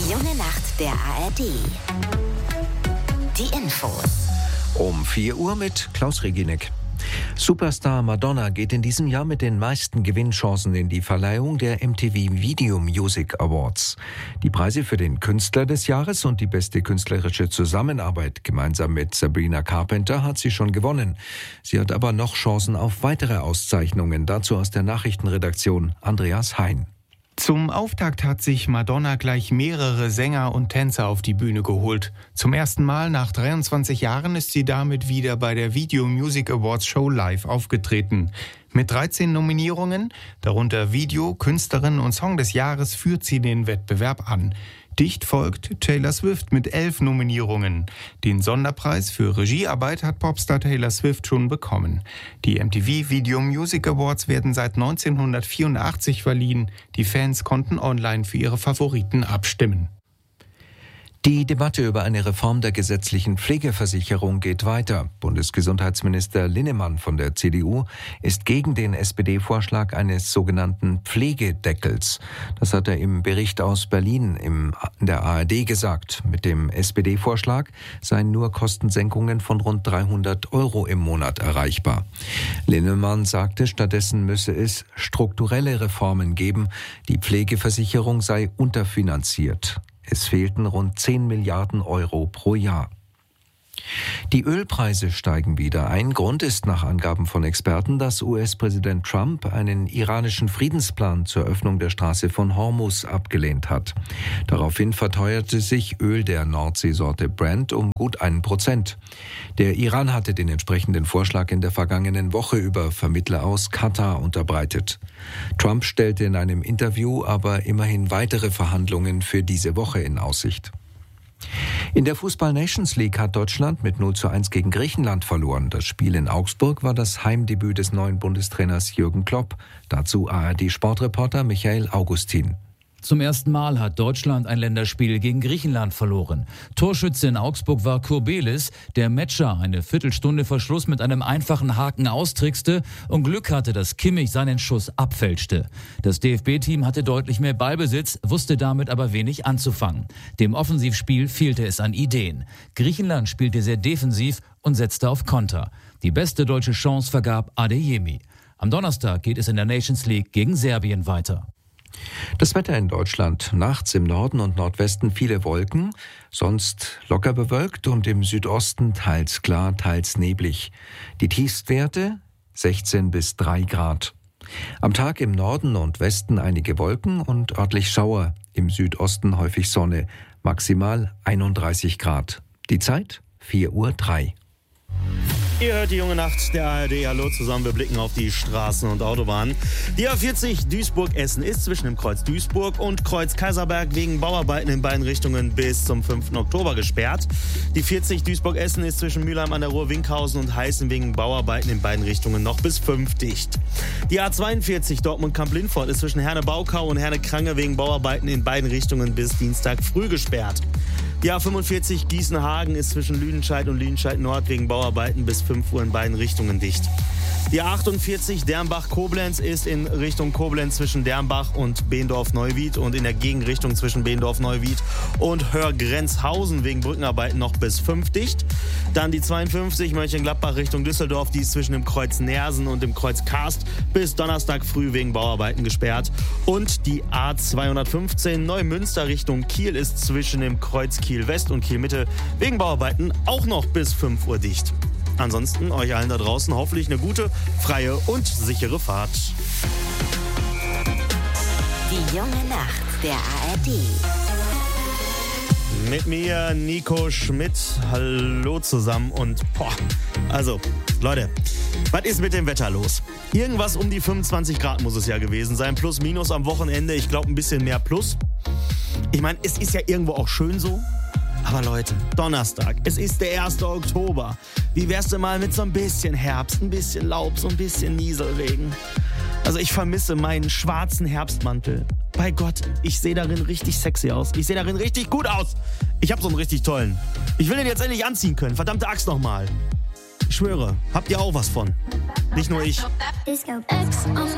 Die junge Nacht der ARD. Die Infos. Um 4 Uhr mit Klaus Reginek. Superstar Madonna geht in diesem Jahr mit den meisten Gewinnchancen in die Verleihung der MTV Video Music Awards. Die Preise für den Künstler des Jahres und die beste künstlerische Zusammenarbeit gemeinsam mit Sabrina Carpenter hat sie schon gewonnen. Sie hat aber noch Chancen auf weitere Auszeichnungen. Dazu aus der Nachrichtenredaktion Andreas Hein. Zum Auftakt hat sich Madonna gleich mehrere Sänger und Tänzer auf die Bühne geholt. Zum ersten Mal nach 23 Jahren ist sie damit wieder bei der Video Music Awards Show live aufgetreten. Mit 13 Nominierungen, darunter Video, Künstlerin und Song des Jahres, führt sie den Wettbewerb an. Dicht folgt Taylor Swift mit 11 Nominierungen. Den Sonderpreis für Regiearbeit hat Popstar Taylor Swift schon bekommen. Die MTV Video Music Awards werden seit 1984 verliehen. Die Fans konnten online für ihre Favoriten abstimmen. Die Debatte über eine Reform der gesetzlichen Pflegeversicherung geht weiter. Bundesgesundheitsminister Linnemann von der CDU ist gegen den SPD-Vorschlag eines sogenannten Pflegedeckels. Das hat er im Bericht aus Berlin in der ARD gesagt. Mit dem SPD-Vorschlag seien nur Kostensenkungen von rund 300 € im Monat erreichbar. Linnemann sagte, stattdessen müsse es strukturelle Reformen geben. Die Pflegeversicherung sei unterfinanziert. Es fehlten rund 10 Milliarden € pro Jahr. Die Ölpreise steigen wieder. Ein Grund ist nach Angaben von Experten, dass US-Präsident Trump einen iranischen Friedensplan zur Öffnung der Straße von Hormuz abgelehnt hat. Daraufhin verteuerte sich Öl der Nordseesorte Brent um gut 1%. Der Iran hatte den entsprechenden Vorschlag in der vergangenen Woche über Vermittler aus Katar unterbreitet. Trump stellte in einem Interview aber immerhin weitere Verhandlungen für diese Woche in Aussicht. In der Fußball-Nations League hat Deutschland mit 0:1 gegen Griechenland verloren. Das Spiel in Augsburg war das Heimdebüt des neuen Bundestrainers Jürgen Klopp. Dazu ARD-Sportreporter Michael Augustin. Zum ersten Mal hat Deutschland ein Länderspiel gegen Griechenland verloren. Torschütze in Augsburg war Kurbelis, der Metscher eine Viertelstunde vor Schluss mit einem einfachen Haken austrickste und Glück hatte, dass Kimmich seinen Schuss abfälschte. Das DFB-Team hatte deutlich mehr Ballbesitz, wusste damit aber wenig anzufangen. Dem Offensivspiel fehlte es an Ideen. Griechenland spielte sehr defensiv und setzte auf Konter. Die beste deutsche Chance vergab Adeyemi. Am Donnerstag geht es in der Nations League gegen Serbien weiter. Das Wetter in Deutschland. Nachts im Norden und Nordwesten viele Wolken, sonst locker bewölkt und im Südosten teils klar, teils neblig. Die Tiefstwerte 16 bis 3 Grad. Am Tag im Norden und Westen einige Wolken und örtlich Schauer. Im Südosten häufig Sonne, maximal 31 Grad. Die Zeit 4:03 Uhr. Ihr hört die junge Nacht der ARD. Hallo zusammen, wir blicken auf die Straßen und Autobahnen. Die A40 Duisburg-Essen ist zwischen dem Kreuz Duisburg und Kreuz Kaiserberg wegen Bauarbeiten in beiden Richtungen bis zum 5. Oktober gesperrt. Die 40 Duisburg-Essen ist zwischen Mülheim an der Ruhr, Winkhausen und Heißen wegen Bauarbeiten in beiden Richtungen noch bis 5 dicht. Die A42 Dortmund-Kamp-Lindfort ist zwischen Herne-Baukau und Herne-Krange wegen Bauarbeiten in beiden Richtungen bis Dienstag früh gesperrt. Die A45 Gießen-Hagen ist zwischen Lüdenscheid und Lüdenscheid-Nord wegen Bauarbeiten bis 5 Uhr in beiden Richtungen dicht. Die A48 Dernbach-Koblenz ist in Richtung Koblenz zwischen Dernbach und Behendorf-Neuwied und in der Gegenrichtung zwischen Behendorf-Neuwied und Hörgrenzhausen wegen Brückenarbeiten noch bis 5 dicht. Dann die 52 Mönchengladbach Richtung Düsseldorf, die ist zwischen dem Kreuz Nersen und dem Kreuz Karst bis Donnerstag früh wegen Bauarbeiten gesperrt. Und die A215 Neumünster Richtung Kiel ist zwischen dem Kreuz Kiel-West und Kiel-Mitte wegen Bauarbeiten auch noch bis 5 Uhr dicht. Ansonsten euch allen da draußen hoffentlich eine gute, freie und sichere Fahrt. Die junge Nacht der ARD. Mit mir Nico Schmidt. Hallo zusammen und also Leute, was ist mit dem Wetter los? Irgendwas um die 25 Grad muss es ja gewesen sein. Plus, minus am Wochenende. Ich glaube ein bisschen mehr plus. Ich meine, es ist ja irgendwo auch schön so. Aber Leute, Donnerstag, es ist der 1. Oktober. Wie wär's denn mal mit so ein bisschen Herbst, ein bisschen Laub, so ein bisschen Nieselregen? Also ich vermisse meinen schwarzen Herbstmantel. Bei Gott, ich sehe darin richtig sexy aus. Ich sehe darin richtig gut aus. Ich habe so einen richtig tollen. Ich will den jetzt endlich anziehen können. Verdammte Axt nochmal. Ich schwöre, habt ihr auch was von? Nicht nur ich.